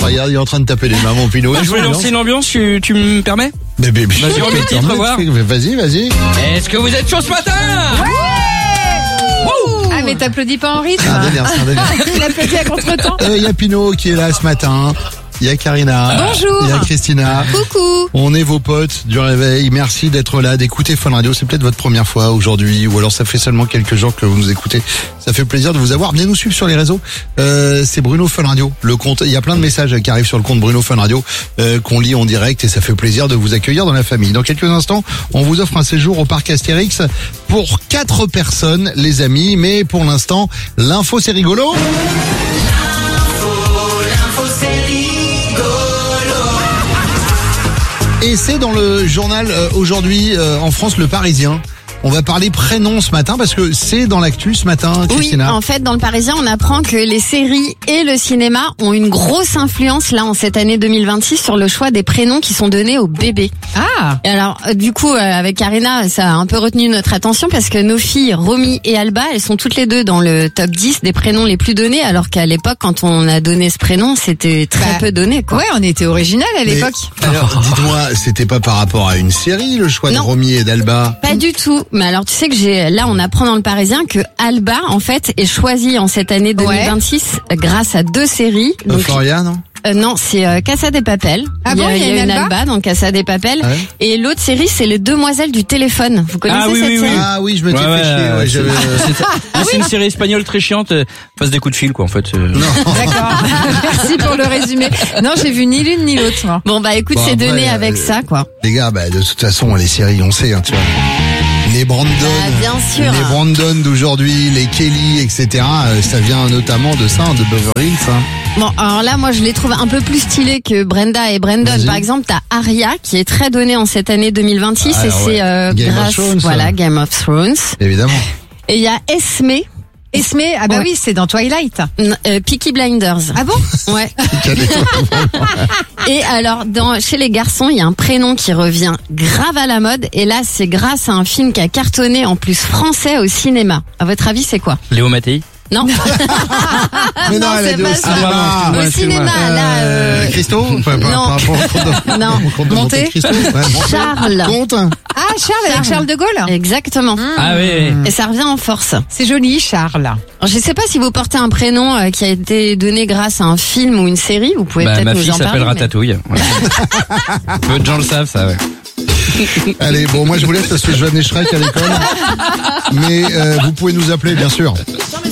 Regarde, il est en train de taper les mains, mon Pinot. Je voulais lancer une ambiance, tu me permets? Vas-y, remets le titre, voir. Vas-y. Est-ce que vous êtes chaud ce matin? Ah, mais t'applaudis pas en rythme. C'est un délire. Il applaudit à contre-temps. Il y a Pinot qui est là ce matin. Il y a Karina. Bonjour. Il y a Christina. Coucou. On est vos potes du réveil. Merci d'être là, d'écouter Fun Radio. C'est peut-être votre première fois aujourd'hui, ou alors ça fait seulement quelques jours que vous nous écoutez. Ça fait plaisir de vous avoir. Venez nous suivre sur les réseaux. C'est Bruno Fun Radio. Le compte. Il y a plein de messages qui arrivent sur le compte Bruno Fun Radio qu'on lit en direct et ça fait plaisir de vous accueillir dans la famille. Dans quelques instants, on vous offre un séjour au parc Astérix pour 4 personnes, les amis. Mais pour l'instant, l'info c'est rigolo. Et c'est dans le journal aujourd'hui en France, Le Parisien. On va parler prénom ce matin parce que c'est dans l'actu ce matin, Christina. Oui, en fait, dans le Parisien, on apprend que les séries et le cinéma ont une grosse influence là en cette année 2026 sur le choix des prénoms qui sont donnés aux bébés. Ah. Et alors, du coup, avec Karina, ça a un peu retenu notre attention parce que nos filles, Romy et Alba, elles sont toutes les deux dans le top 10 des prénoms les plus donnés, alors qu'à l'époque, quand on a donné ce prénom, c'était très peu donné, quoi. Ouais, on était original à l'époque. Alors, dites-moi, c'était pas par rapport à une série, le choix de Romy et d'Alba? Pas du tout. Mais alors, tu sais que là, on apprend dans le Parisien que Alba, en fait, est choisie en cette année 2026 grâce à 2 séries. Donc, Euphoria, non? Non, c'est Casa de Papel. Ah bon, il y a une Alba dans Casa de Papel. Ouais. Et l'autre série, c'est Les Demoiselles du téléphone. Vous connaissez cette série? Ah oui, je me fait chier. C'est une série espagnole très chiante. Passe des coups de fil, quoi, en fait. Non. D'accord. Merci pour le résumé. Non, j'ai vu ni l'une ni l'autre, moi. Bon, bah écoute, c'est donné avec ça, quoi. Les gars, de toute façon, les séries, on sait, tu vois. Les Brandon, bien sûr. Les Brandon d'aujourd'hui, les Kelly, etc. Ça vient notamment de ça, de Beverly Hills. Bon, alors là, moi, je les trouve un peu plus stylés que Brenda et Brandon. Vas-y. Par exemple, t'as Aria, qui est très donnée en cette année 2026, et c'est Game of Thrones, Game of Thrones. Évidemment. Et il y a Esme. Esme, ah bah oui, c'est dans Twilight. Peaky Blinders. Ah bon? Ouais. Et alors, chez les garçons, il y a un prénom qui revient grave à la mode. Et là, c'est grâce à un film qui a cartonné, en plus français, au cinéma. À votre avis, c'est quoi? Léo Mattei? Non. Mais non, elle a c'est dit pas au ça. cinéma. Au cinéma, là. Christo? Non. Monté? Charles. Comte? Ah, Charles, avec Charles de Gaulle. Exactement. Ah oui. Et ça revient en force. C'est joli, Charles. Alors, je sais pas si vous portez un prénom qui a été donné grâce à un film ou une série. Vous pouvez peut-être Ma nous fille en parler. s'appelle Ratatouille. Voilà. Peu de gens le savent, ça, ouais. Allez, bon, moi je vous laisse parce que je vais amener Shrek à l'école. Mais vous pouvez nous appeler, bien sûr.